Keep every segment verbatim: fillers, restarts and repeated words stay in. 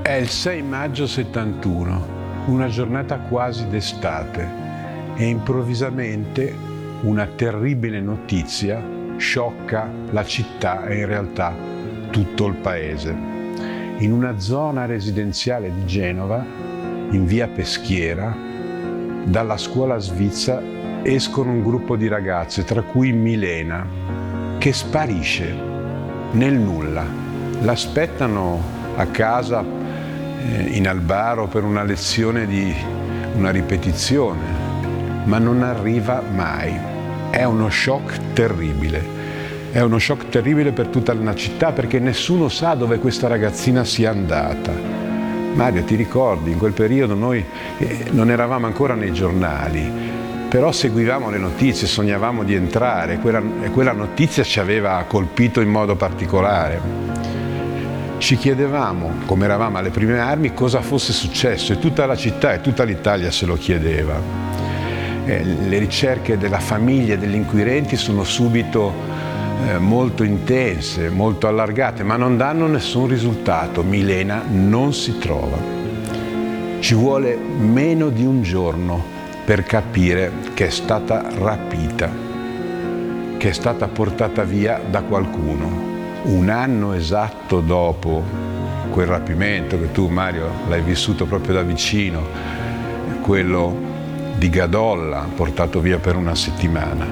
È il sei maggio settantuno, una giornata quasi d'estate, e improvvisamente una terribile notizia sciocca la città e in realtà tutto il paese. In una zona residenziale di Genova, in via Peschiera, dalla scuola svizzera escono un gruppo di ragazze, tra cui Milena, che sparisce nel nulla. L'aspettano a casa in Albaro per una lezione di una ripetizione, ma non arriva mai. È uno shock terribile. È uno shock terribile per tutta la città, perché nessuno sa dove questa ragazzina sia andata. Mario, ti ricordi, in quel periodo noi eh, non eravamo ancora nei giornali, però seguivamo le notizie, sognavamo di entrare, quella, e quella notizia ci aveva colpito in modo particolare. Ci chiedevamo, come eravamo alle prime armi, cosa fosse successo, e tutta la città e tutta l'Italia se lo chiedeva. Eh, le ricerche della famiglia e degli inquirenti sono subito eh, molto intense, molto allargate, ma non danno nessun risultato. Milena non si trova. Ci vuole meno di un giorno per capire che è stata rapita, che è stata portata via da qualcuno. Un anno esatto dopo quel rapimento, che tu, Mario, l'hai vissuto proprio da vicino, quello di Gadolla, portato via per una settimana.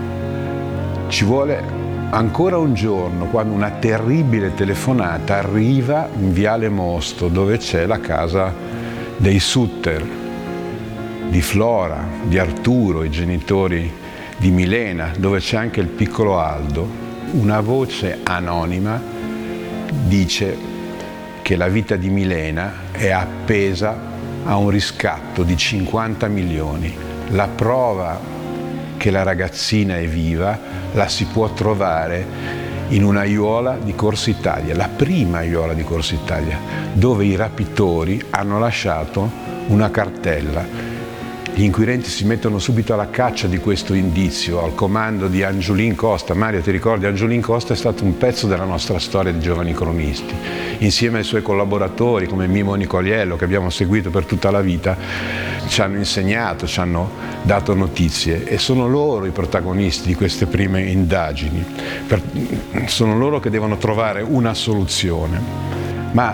Ci vuole ancora un giorno, quando una terribile telefonata arriva in Viale Mosto, dove c'è la casa dei Sutter, di Flora, di Arturo, i genitori di Milena, dove c'è anche il piccolo Aldo. Una voce anonima dice che la vita di Milena è appesa a un riscatto di cinquanta milioni. La prova che la ragazzina è viva la si può trovare in una aiuola di Corso Italia, la prima aiuola di Corso Italia, dove i rapitori hanno lasciato una cartella. Gli inquirenti si mettono subito alla caccia di questo indizio, al comando di Angiolin Costa. Mario, ti ricordi? Angiolin Costa è stato un pezzo della nostra storia di giovani cronisti. Insieme ai suoi collaboratori, come Mimo Nicoliello, che abbiamo seguito per tutta la vita, ci hanno insegnato, ci hanno dato notizie, e sono loro i protagonisti di queste prime indagini. Per, sono loro che devono trovare una soluzione.